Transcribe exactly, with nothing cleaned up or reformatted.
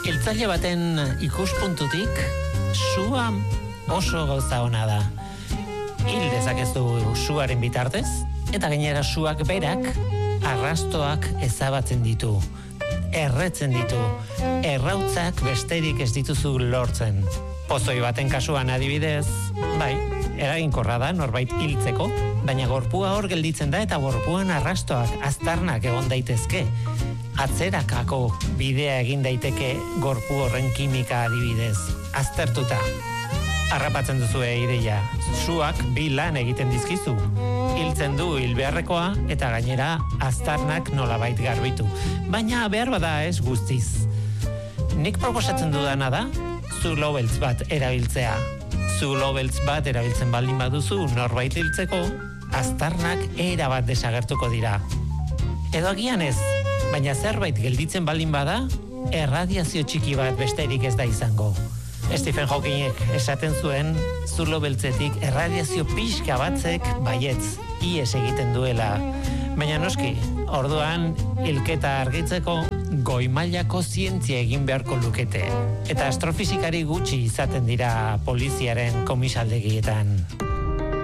Hiltzaile baten ikuspuntutik, sua oso gauza ona da. Hil dezakezu suaren bitartez, eta gainera suak berak arrastoak ezabatzen ditu, erretzen ditu, errautzak besterik ez dituzu lortzen. Pozoi baten kasuan adibidez, bai, eraginkorra da norbait hiltzeko, baina gorpua hor gelditzen da eta gorpuan arrastoak, aztarnak egon daitezke. Atzerakako bidea egin daiteke gorpu horren kimika adibidez, aztertuta. Harrapatzen duzue ideia, suak bi lan egiten dizkizu. Hiltzen du hil beharrekoa eta gainera aztarnak nolabait garbitu. Baina behar bada ez guztiz. Nik proposatzen dudana da, zulo beltz bat erabiltzea. Zulo beltz bat erabiltzen baldin baduzu norbait hiltzeko, aztarnak era bat desagertuko dira. Edo agian ez, baina zerbait gelditzen baldin bada, erradiazio txiki bat besterik ez da izango. Stephen Hawkingek esaten zuen, zulo beltzetik erradiazio pixka batzek baietz, ies egiten duela. Baina noski, orduan hilketa argitzeko goi mailako zientzia egin beharko lukete. Eta astrofizikari gutxi izaten dira poliziaren komisaldegietan.